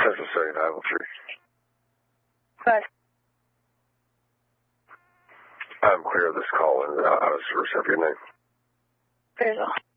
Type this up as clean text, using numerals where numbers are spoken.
That's the second Apple tree. But I'm clear of this call, and I was to receive your name. there's a